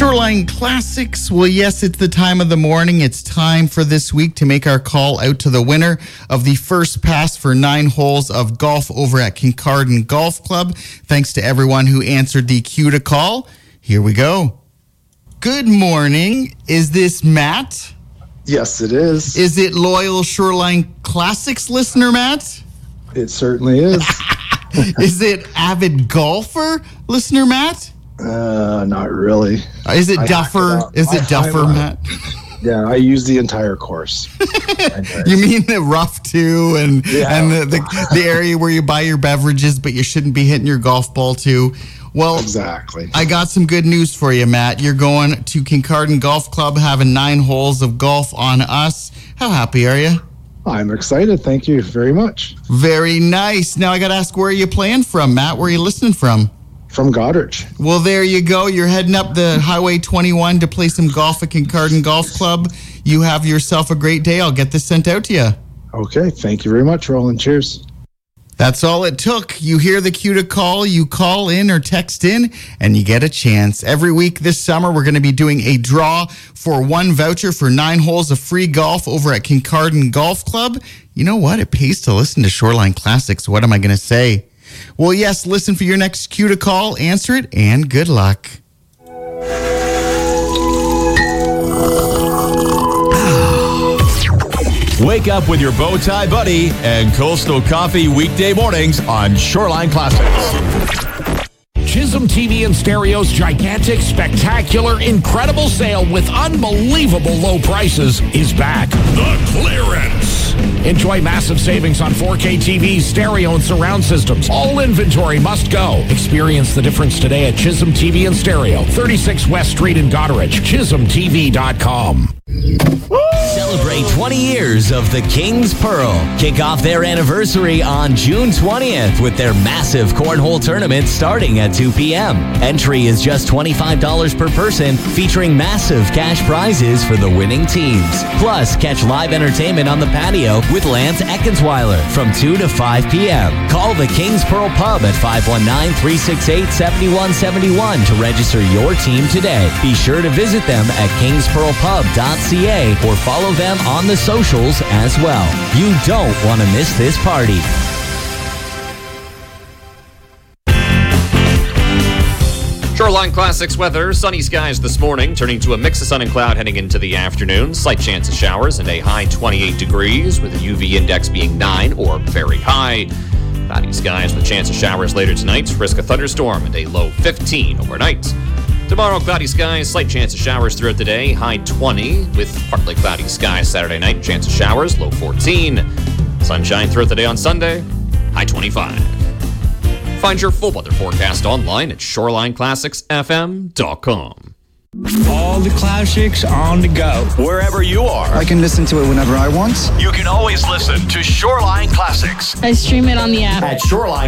Shoreline Classics. Well, yes, it's the time of the morning. It's time for this week to make our call out to the winner of the first pass for 9 holes of golf over at Kincardine Golf Club. Thanks to everyone who answered the cue to call. Here we go. Good morning. Is this Matt? Yes, it is. Is it loyal Shoreline Classics listener, Matt? It certainly is. Is it avid golfer listener, Matt? Not really. Is it Duffer? Is it Duffer, Matt? Yeah, I use the entire course. You mean the rough too, and the area where you buy your beverages, but you shouldn't be hitting your golf ball too. Well, exactly. I got some good news for you, Matt. You're going to Kincardine Golf Club, having 9 holes of golf on us. How happy are you? I'm excited. Thank you very much. Very nice. Now I got to ask, where are you playing from, Matt? Where are you listening from? From Goderich. Well, there you go. You're heading up the Highway 21 to play some golf at Kincardine Golf Club. You have yourself a great day. I'll get this sent out to you. Okay. Thank you very much, Roland. Cheers. That's all it took. You hear the cue to call, you call in or text in, and you get a chance. Every week this summer, we're going to be doing a draw for 1 voucher for 9 holes of free golf over at Kincardine Golf Club. You know what? It pays to listen to Shoreline Classics. What am I going to say? Well, yes, listen for your next cue to call, answer it, and good luck. Wake up with your bow tie buddy and Coastal Coffee weekday mornings on Shoreline Classics. Chisholm TV and Stereo's gigantic, spectacular, incredible sale with unbelievable low prices is back. The clearance. Enjoy massive savings on 4K TVs, stereo, and surround systems. All inventory must go. Experience the difference today at Chisholm TV and Stereo, 36 West Street in Goderich. ChisholmTV.com. Celebrate 20 years of the King's Pearl. Kick off their anniversary on June 20th with their massive cornhole tournament starting at 2 p.m. Entry is just $25 per person, featuring massive cash prizes for the winning teams. Plus, catch live entertainment on the patio with Lance Eckensweiler from 2 to 5 p.m. Call the King's Pearl Pub at 519-368-7171 to register your team today. Be sure to visit them at kingspearlpub.ca or follow them on the socials as well. You don't want to miss this party. Shoreline Classics weather, sunny skies this morning, turning to a mix of sun and cloud heading into the afternoon. Slight chance of showers and a high 28 degrees with a UV index being 9 or very high. Cloudy skies with chance of showers later tonight. Risk of thunderstorm and a low 15 overnight. Tomorrow, cloudy skies, slight chance of showers throughout the day, high 20 with partly cloudy skies Saturday night, chance of showers, low 14. Sunshine throughout the day on Sunday, high 25. Find your full weather forecast online at shorelineclassicsfm.com. All the classics on the go. Wherever you are, I can listen to it whenever I want. you can always listen to Shoreline Classics I stream it on the app at Shoreline.